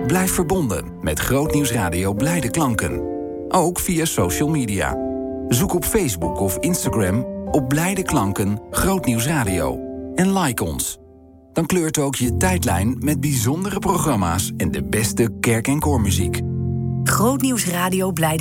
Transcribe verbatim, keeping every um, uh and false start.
Blijf verbonden met Grootnieuws Radio Blijde Klanken. Ook via social media. Zoek op Facebook of Instagram op Blijde Klanken Grootnieuws Radio. En like ons. Dan kleurt ook je tijdlijn met bijzondere programma's en de beste kerk- en koormuziek. Grootnieuws Radio Blijde